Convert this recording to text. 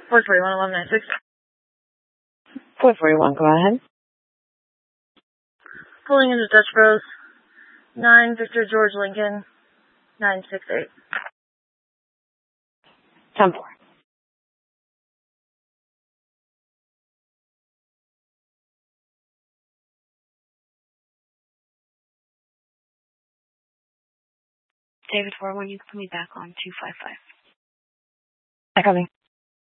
441 1196. 441, go ahead. Pulling into Dutch Bros. 9 Victor George Lincoln 968. 10-4. David 41, you can put me back on 255. Coming.